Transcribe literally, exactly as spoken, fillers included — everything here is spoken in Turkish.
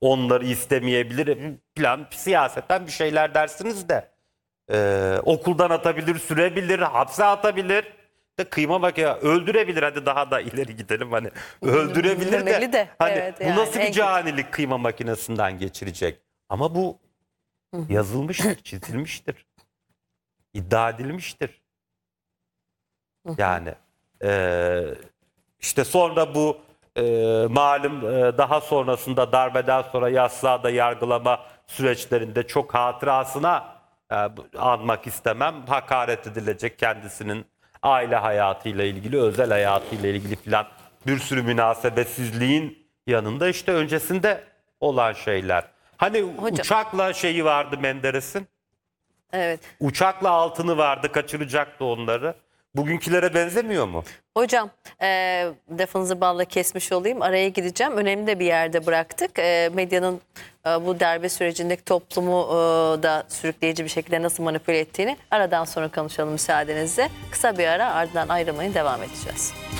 onları istemeyebilir plan, siyaseten bir şeyler dersiniz de e, okuldan atabilir, sürebilir, hapse atabilir. De kıyma bak ya, öldürebilir, hadi daha da ileri gidelim, hani öldürebilir de, Demeli de, hani evet, bu yani nasıl en bir kötü. canilik kıyma makinesinden geçirecek? Ama bu yazılmıştır, çizilmiştir, iddia edilmiştir. Yani e, işte sonra bu e, malum e, daha sonrasında darbeden sonra yassıada yargılama süreçlerinde çok hatırasına e, anmak istemem, hakaret edilecek, kendisinin aile hayatıyla ilgili, özel hayatıyla ilgili filan bir sürü münasebetsizliğin yanında işte öncesinde olan şeyler. Hani Hocam. uçakla şeyi vardı Menderes'in. Evet. Uçakla altını vardı, kaçıracaktı onları. Bugünkülere benzemiyor mu? Hocam e, lafınızı balla kesmiş olayım. Araya gideceğim. Önemli de bir yerde bıraktık. E, medyanın e, bu darbe sürecindeki toplumu e, da sürükleyici bir şekilde nasıl manipüle ettiğini aradan sonra konuşalım müsaadenizle. Kısa bir ara, ardından ayrılmayın, devam edeceğiz.